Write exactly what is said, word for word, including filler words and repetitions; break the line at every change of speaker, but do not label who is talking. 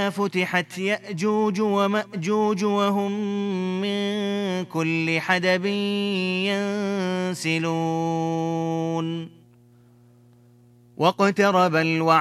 فتحت يأجوج ومأجوج وهم من كل حدب ينسلون واقترب الوعد